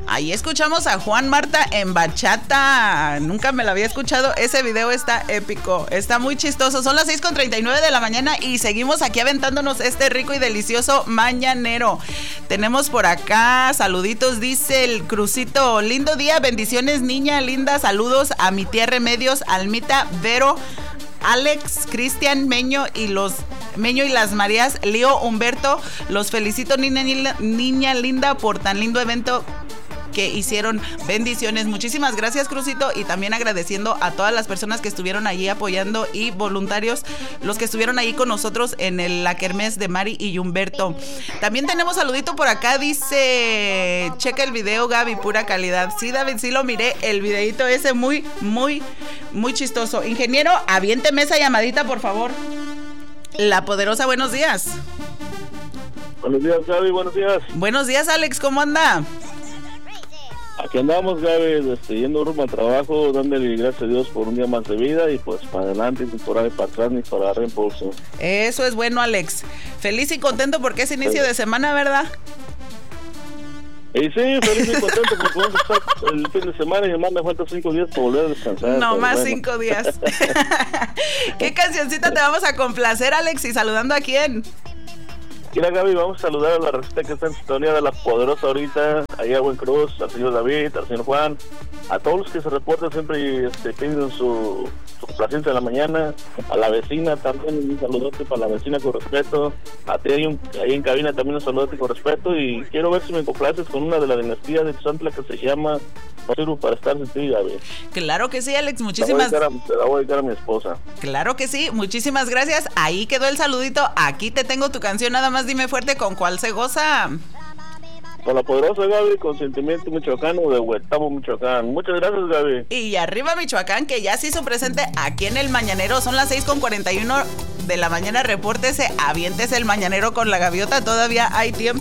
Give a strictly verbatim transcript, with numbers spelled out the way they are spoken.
Ahí escuchamos a Juan Marta en bachata. Nunca me la había escuchado. Ese video está épico. Está muy chistoso. Son las seis con treinta y nueve de la mañana y seguimos aquí aventándonos este rico y delicioso mañanero. Tenemos por acá saluditos. Dice el Crucito. Lindo día. Bendiciones, niña linda. Saludos a mi tía Remedios, Almita, Vero, Alex, Cristian, Meño y los Meño y las Marías, Lío, Humberto. Los felicito, niña, niña linda, por tan lindo evento que hicieron. Bendiciones. Muchísimas gracias, Crucito, y también agradeciendo a todas las personas que estuvieron allí apoyando y voluntarios, los que estuvieron ahí con nosotros en el, la kermés de Mari y Humberto. También tenemos saludito por acá, dice, checa el video, Gaby, pura calidad. Sí, David, sí lo miré, el videito ese muy, muy, muy chistoso. Ingeniero, aviénteme esa llamadita, por favor. La Poderosa, buenos días. Buenos días, Gaby, buenos días. Buenos días, Alex, ¿cómo anda? Aquí andamos, Gaby, este, yendo rumbo al trabajo, dándole gracias a Dios por un día más de vida y pues para adelante, ni por ahí para atrás, ni para dar impulso. Eso es bueno, Alex. Feliz y contento porque es inicio sí. de semana, ¿verdad? Y sí, feliz y contento porque vamos a estar el fin de semana y además me faltan cinco días para volver a descansar. No más bueno. cinco días. ¿Qué cancioncita te vamos a complacer, Alex? Y saludando a quién. Mira, Gaby, vamos a saludar a la receta que está en sintonía de La Poderosa ahorita, allá a Buen Cruz, al señor David, al señor Juan, a todos los que se reportan siempre este, piden su, su complacencia en la mañana, a la vecina también un saludote para la vecina con respeto, a ti ahí, un, ahí en cabina también un saludote con respeto, y quiero ver si me complaces con una de la dinastía de Santla que se llama No sirvo para estar sin ti, Gaby. Claro que sí, Alex, muchísimas gracias. Te la voy a dedicar a mi esposa. Claro que sí, muchísimas gracias. Ahí quedó el saludito, aquí te tengo tu canción, nada más dime fuerte con cuál se goza. Con La Poderosa, Gaby, con Sentimiento Michoacano de Huetamo, Michoacán. Muchas gracias, Gaby. Y arriba Michoacán, que ya se hizo presente aquí en el Mañanero. Son las seis con cuarenta y uno de la mañana. Repórtese, aviéntese el Mañanero con la gaviota, todavía hay tiempo.